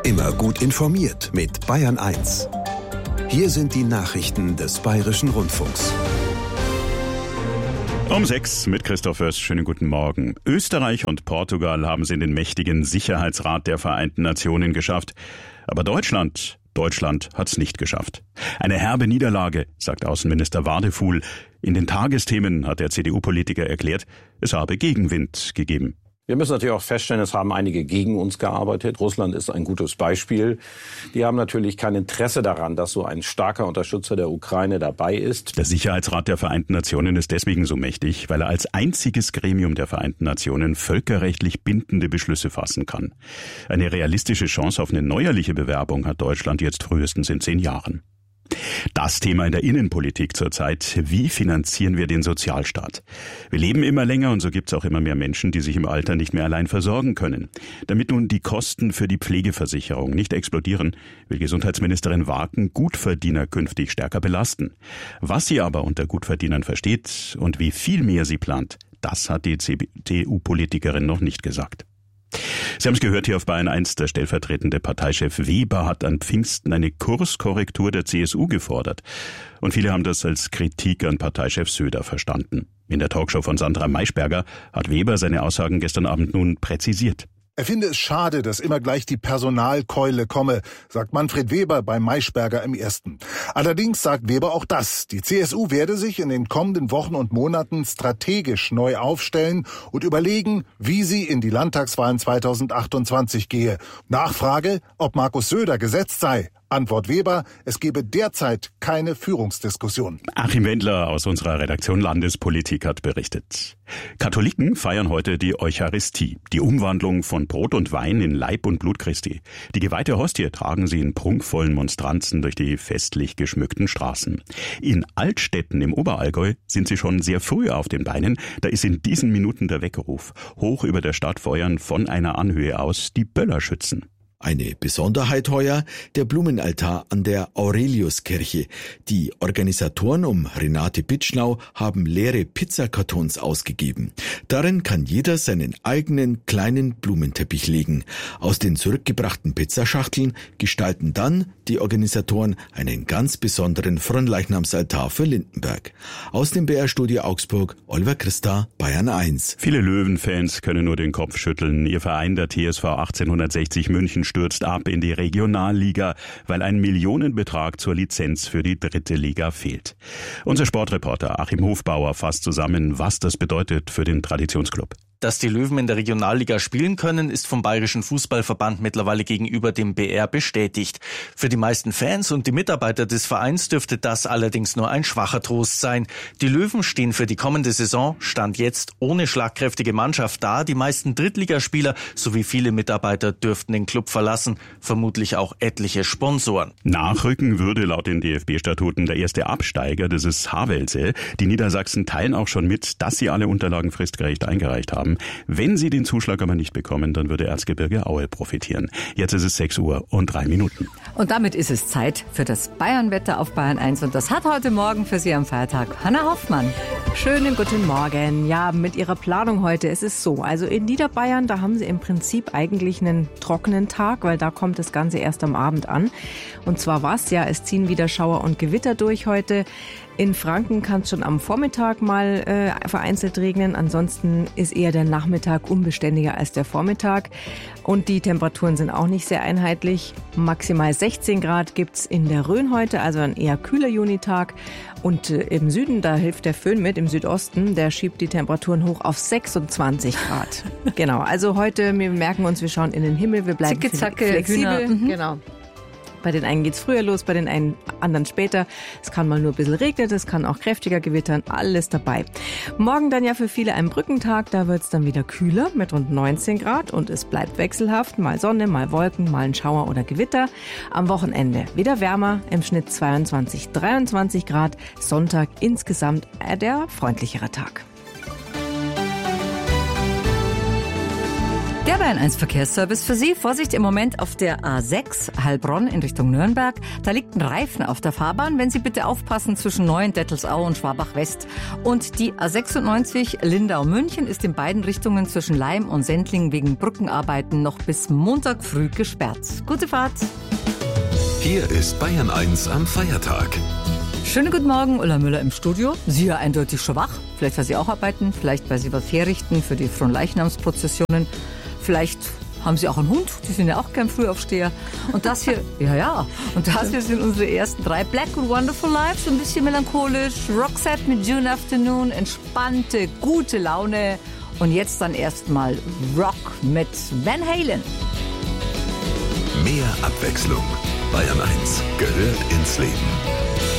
Immer gut informiert mit Bayern 1. Hier sind die Nachrichten des Bayerischen Rundfunks. Um 6 mit Christoph Fürst. Schönen guten Morgen. Österreich und Portugal haben es in den mächtigen Sicherheitsrat der Vereinten Nationen geschafft. Aber Deutschland hat's nicht geschafft. Eine herbe Niederlage, sagt Außenminister Wadefuhl. In den Tagesthemen hat der CDU-Politiker erklärt, es habe Gegenwind gegeben. Wir müssen natürlich auch feststellen, es haben einige gegen uns gearbeitet. Russland ist ein gutes Beispiel. Die haben natürlich kein Interesse daran, dass so ein starker Unterstützer der Ukraine dabei ist. Der Sicherheitsrat der Vereinten Nationen ist deswegen so mächtig, weil er als einziges Gremium der Vereinten Nationen völkerrechtlich bindende Beschlüsse fassen kann. Eine realistische Chance auf eine neuerliche Bewerbung hat Deutschland jetzt frühestens in 10 Jahren. Das Thema in der Innenpolitik zurzeit: Wie finanzieren wir den Sozialstaat? Wir leben immer länger und so gibt es auch immer mehr Menschen, die sich im Alter nicht mehr allein versorgen können. Damit nun die Kosten für die Pflegeversicherung nicht explodieren, will Gesundheitsministerin Waken Gutverdiener künftig stärker belasten. Was sie aber unter Gutverdienern versteht und wie viel mehr sie plant, das hat die CDU-Politikerin noch nicht gesagt. Sie haben es gehört hier auf Bayern 1, der stellvertretende Parteichef Weber hat an Pfingsten eine Kurskorrektur der CSU gefordert. Und viele haben das als Kritik an Parteichef Söder verstanden. In der Talkshow von Sandra Maischberger hat Weber seine Aussagen gestern Abend nun präzisiert. Er finde es schade, dass immer gleich die Personalkeule komme, sagt Manfred Weber bei Maischberger im Ersten. Allerdings sagt Weber auch das: Die CSU werde sich in den kommenden Wochen und Monaten strategisch neu aufstellen und überlegen, wie sie in die Landtagswahlen 2028 gehe. Nachfrage, ob Markus Söder gesetzt sei. Antwort Weber: Es gebe derzeit keine Führungsdiskussion. Achim Wendler aus unserer Redaktion Landespolitik hat berichtet. Katholiken feiern heute die Eucharistie, die Umwandlung von Brot und Wein in Leib und Blut Christi. Die geweihte Hostie tragen sie in prunkvollen Monstranzen durch die festlich geschmückten Straßen. In Altstetten im Oberallgäu sind sie schon sehr früh auf den Beinen. Da ist in diesen Minuten der Weckruf. Hoch über der Stadt feuern von einer Anhöhe aus die Böllerschützen. Eine Besonderheit heuer: der Blumenaltar an der Aureliuskirche. Die Organisatoren um Renate Bitschnau haben leere Pizzakartons ausgegeben. Darin kann jeder seinen eigenen kleinen Blumenteppich legen. Aus den zurückgebrachten Pizzaschachteln gestalten dann die Organisatoren einen ganz besonderen Fronleichnamsaltar für Lindenberg. Aus dem BR-Studio Augsburg, Oliver Christa, Bayern 1. Viele Löwenfans können nur den Kopf schütteln. Ihr Verein, der TSV 1860 München, stürzt ab in die Regionalliga, weil ein Millionenbetrag zur Lizenz für die 3. Liga fehlt. Unser Sportreporter Achim Hofbauer fasst zusammen, was das bedeutet für den Traditionsclub. Dass die Löwen in der Regionalliga spielen können, ist vom Bayerischen Fußballverband mittlerweile gegenüber dem BR bestätigt. Für die meisten Fans und die Mitarbeiter des Vereins dürfte das allerdings nur ein schwacher Trost sein. Die Löwen stehen für die kommende Saison, Stand jetzt, ohne schlagkräftige Mannschaft da. Die meisten Drittligaspieler sowie viele Mitarbeiter dürften den Club verlassen, vermutlich auch etliche Sponsoren. Nachrücken würde laut den DFB-Statuten der erste Absteiger, das ist Havelse. Die Niedersachsen teilen auch schon mit, dass sie alle Unterlagen fristgerecht eingereicht haben. Wenn sie den Zuschlag aber nicht bekommen, dann würde Erzgebirge Aue profitieren. Jetzt ist es 6:03. Und damit ist es Zeit für das Bayern-Wetter auf Bayern 1. Und das hat heute Morgen für Sie am Feiertag Hanna Hoffmann. Schönen guten Morgen. Ja, mit Ihrer Planung heute ist es so. Also in Niederbayern, da haben Sie im Prinzip eigentlich einen trockenen Tag, weil da kommt das Ganze erst am Abend an. Und zwar was? Ja, es ziehen wieder Schauer und Gewitter durch heute. In Franken kann es schon am Vormittag mal vereinzelt regnen. Ansonsten ist eher der Nachmittag unbeständiger als der Vormittag. Und die Temperaturen sind auch nicht sehr einheitlich. Maximal 16 Grad gibt's in der Rhön heute, also ein eher kühler Junitag. Und im Süden, da hilft der Föhn mit, im Südosten, der schiebt die Temperaturen hoch auf 26 Grad. Genau, also heute, wir merken uns, wir schauen in den Himmel, wir bleiben flexibel. Genau. Bei den einen geht's früher los, bei den anderen später. Es kann mal nur ein bisschen regnen, es kann auch kräftiger gewittern, alles dabei. Morgen dann ja für viele ein Brückentag, da wird's dann wieder kühler mit rund 19 Grad und es bleibt wechselhaft, mal Sonne, mal Wolken, mal ein Schauer oder Gewitter. Am Wochenende wieder wärmer, im Schnitt 22, 23 Grad. Sonntag insgesamt der freundlichere Tag. Der Bayern 1 Verkehrsservice für Sie. Vorsicht im Moment auf der A6 Heilbronn in Richtung Nürnberg. Da liegt ein Reifen auf der Fahrbahn. Wenn Sie bitte aufpassen zwischen Neuendettelsau und Schwabach-West. Und die A96 Lindau-München ist in beiden Richtungen zwischen Laim und Sendling wegen Brückenarbeiten noch bis Montag früh gesperrt. Gute Fahrt. Hier ist Bayern 1 am Feiertag. Schönen guten Morgen, Ulla Müller im Studio. Sie ja eindeutig schon wach. Vielleicht, weil Sie auch arbeiten. Vielleicht, weil Sie was herrichten für die Fronleichnamsprozessionen. Vielleicht haben Sie auch einen Hund, die sind ja auch gern Frühaufsteher. Und das hier, und das hier sind unsere ersten 3. Black and Wonderful Life, so ein bisschen melancholisch. Roxette mit June Afternoon, entspannte, gute Laune. Und jetzt dann erstmal Rock mit Van Halen. Mehr Abwechslung. Bayern 1 gehört ins Leben.